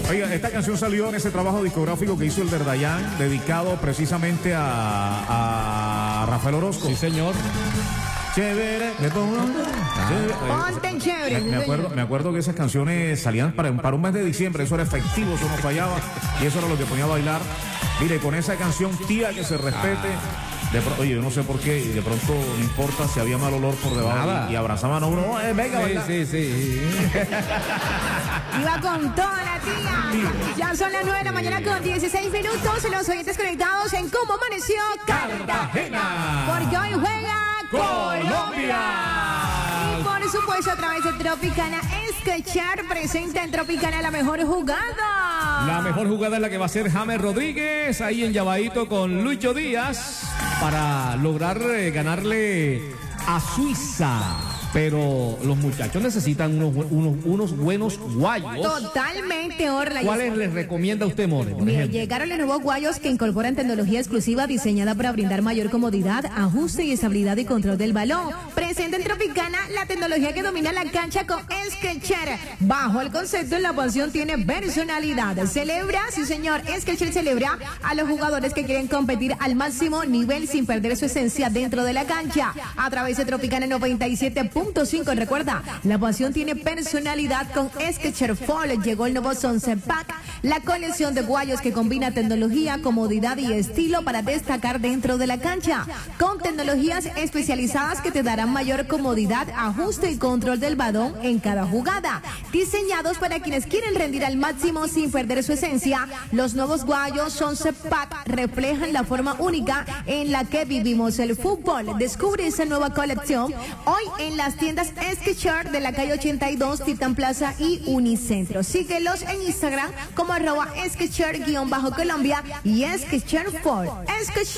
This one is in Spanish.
Oiga, esta canción salió en ese trabajo discográfico que hizo el Verdayan, dedicado precisamente a Rafael Orozco. Sí, señor. Chévere. Ponte chévere. Me acuerdo que esas canciones salían para un mes de diciembre, eso era efectivo, eso no fallaba, y eso era lo que ponía a bailar. Mire, con esa canción, Tía que se respete. Oye, yo no sé por qué, y de pronto no importa si había mal olor por debajo y abrazaban a uno. Venga, sí, sí. Iba con toda la tía. Ya son las 9 de la mañana con 16 minutos. Los oyentes conectados en Cómo Amaneció Cartagena. Porque hoy juega Colombia. Y por supuesto, a través de Tropicana, Skechers presenta en Tropicana la mejor jugada. La mejor jugada es la que va a hacer James Rodríguez ahí en Llavaito con Lucho Díaz para lograr ganarle a Suiza. Pero los muchachos necesitan unos buenos guayos. Totalmente, Orla. ¿Cuáles les recomienda usted, More? Bien, llegaron los nuevos guayos que incorporan tecnología exclusiva diseñada para brindar mayor comodidad, ajuste y estabilidad y control del balón. Presenta en Tropicana la tecnología que domina la cancha con Skechers. Bajo el concepto, la pasión tiene personalidad. Celebra, sí señor, Skechers celebra a los jugadores que quieren competir al máximo nivel sin perder su esencia dentro de la cancha. A través de Tropicana 97.5, recuerda, la pasión tiene personalidad con Skechers Fall. Llegó el nuevo Sunset Pack, la colección de guayos que combina tecnología, comodidad y estilo para destacar dentro de la cancha, con tecnologías especializadas que te darán mayor comodidad, ajuste y control del balón en cada jugada. Diseñados para quienes quieren rendir al máximo sin perder su esencia, los nuevos guayos Sunset Pack reflejan la forma única en la que vivimos el fútbol. Descubre esa nueva colección hoy en las tiendas Skechers de la calle 82, Titán Plaza y Unicentro. Síguelos en Instagram como @Skechers_Colombia y Skechers Fall. Skechers